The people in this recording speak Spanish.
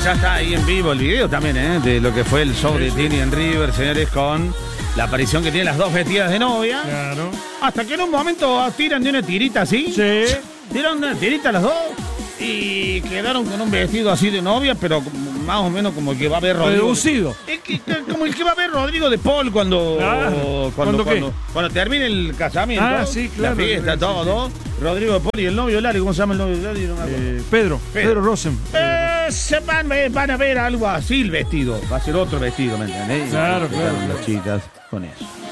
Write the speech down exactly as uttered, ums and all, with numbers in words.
ya está ahí en vivo el video también, ¿eh? De lo que fue el show de Tini en River, señores, con la aparición que tienen las dos vestidas de novia. Claro. Hasta que en un momento tiran de una tirita así. Sí. Tiran una tirita las dos y quedaron con un vestido así de novia, pero más o menos como el que va a ver Rodrigo. Reducido. Es que, como el que va a ver Rodrigo de Paul cuando, Ah, cuando, ¿cuándo qué? cuando, cuando termine el casamiento. Ah, sí, claro. La fiesta, Sí, todo. sí. Rodrigo de Paul y el novio Lali. ¿Cómo se llama el novio Lali? No me acuerdo. Eh, Pedro, Pedro. Pedro Rosen. Eh, se van, van a ver algo así el vestido. Va a ser otro vestido, ¿me entendés? Claro, Y claro, las claro. chicas con eso.